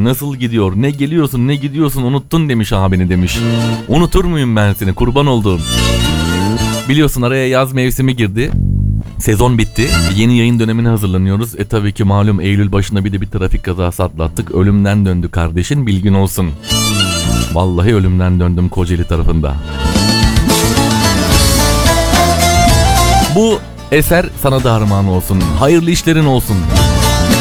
nasıl gidiyor, ne geliyorsun ne gidiyorsun unuttun demiş abini demiş. Unutur muyum ben seni kurban olduğum. Biliyorsun araya yaz mevsimi girdi. Sezon bitti. Yeni yayın dönemine hazırlanıyoruz. Tabii ki malum Eylül başında bir de bir trafik kazası atlattık. Ölümden döndü kardeşin, bilgin olsun. Vallahi ölümden döndüm Kocaeli tarafında. Bu eser sana da armağan olsun. Hayırlı işlerin olsun.